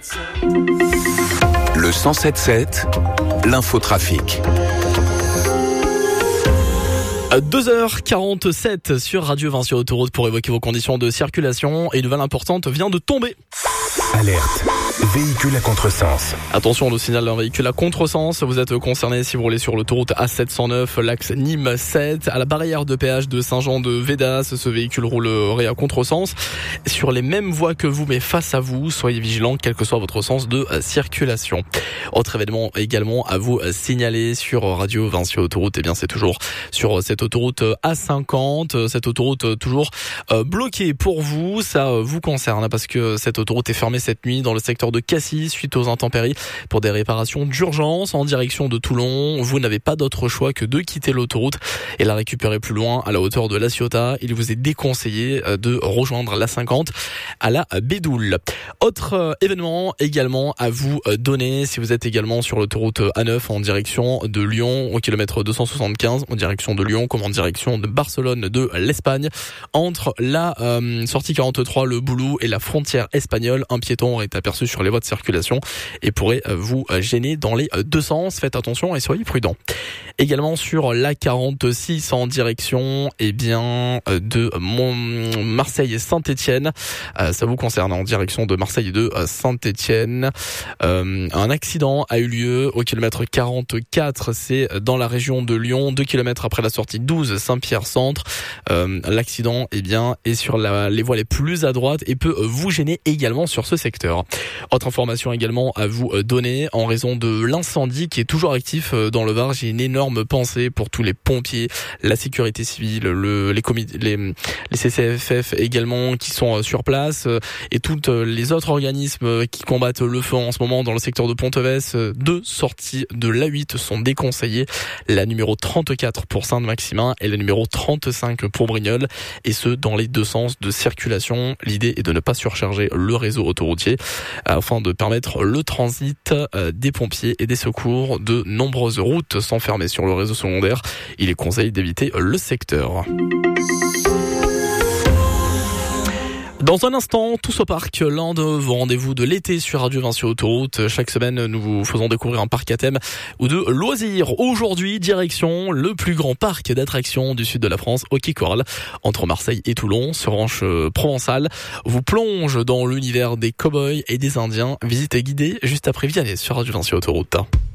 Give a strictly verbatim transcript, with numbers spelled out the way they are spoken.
Le cent sept sept, l'infotrafic. deux heures quarante-sept sur Radio Vinci Autoroute pour évoquer vos conditions de circulation. Et une nouvelle importante vient de tomber. Alerte, véhicule à contresens. Attention, on nous signale d'un véhicule à contresens. Vous êtes concerné si vous roulez sur l'autoroute A sept cent neuf, l'axe Nîmes sept. À la barrière de péage de Saint-Jean-de-Védas, ce véhicule roulerait à contresens sur les mêmes voies que vous, mais face à vous. Soyez vigilants, quel que soit votre sens de circulation. Autre événement également à vous signaler sur Radio Vinci Autoroute, eh bien c'est toujours sur cette autoroute A cinquante, cette autoroute toujours bloquée pour vous. Ça vous concerne parce que cette autoroute est fermée cette nuit dans le secteur de Cassis suite aux intempéries pour des réparations d'urgence en direction de Toulon. Vous n'avez pas d'autre choix que de quitter l'autoroute et la récupérer plus loin à la hauteur de La Ciotat. Il vous est déconseillé de rejoindre la cinquante à la Bédoule. Autre événement également à vous donner si vous êtes également sur l'autoroute A neuf en direction de Lyon au kilomètre deux cent soixante-quinze, en direction de Lyon comme en direction de Barcelone de l'Espagne. Entre la euh, sortie quarante-trois, le Boulou et la frontière espagnole, un piéton est aperçu sur les voies de circulation et pourrait vous gêner dans les deux sens. Faites attention et soyez prudents. Également sur la quarante-six en direction eh bien de Mont- Marseille et Saint-Étienne. Euh, ça vous concerne en direction de Marseille et de Saint-Étienne. Euh, un accident a eu lieu au kilomètre quarante-quatre, c'est dans la région de Lyon, deux kilomètres après la sortie douze Saint-Pierre-Centre. Euh, l'accident eh bien est sur la, les voies les plus à droite et peut vous gêner également sur ce secteur. Autre information également à vous donner, en raison de l'incendie qui est toujours actif dans le Var, j'ai une énorme pensée pour tous les pompiers, la sécurité civile, le, les, comi- les, les C C F F également qui sont sur place et tous les autres organismes qui combattent le feu en ce moment dans le secteur de Ponteves. Deux sorties de l'A huit sont déconseillées, la numéro trente-quatre pour Sainte-Maximin et la numéro trente-cinq pour Brignoles, et ce dans les deux sens de circulation. L'idée est de ne pas surcharger le réseau autoroutier afin de permettre le transit des pompiers et des secours. De nombreuses routes sont fermées sur le réseau secondaire. Il est conseillé d'éviter le secteur. Dans un instant, tous au parc, l'un de vos rendez-vous de l'été sur Radio Vinci Autoroute. Chaque semaine, nous vous faisons découvrir un parc à thème ou de loisirs. Aujourd'hui, direction le plus grand parc d'attractions du sud de la France, au Quai Coral, entre Marseille et Toulon, ce ranch provençal vous plonge dans l'univers des cow-boys et des Indiens. Visite guidée juste après Vianney sur Radio Vinci Autoroute.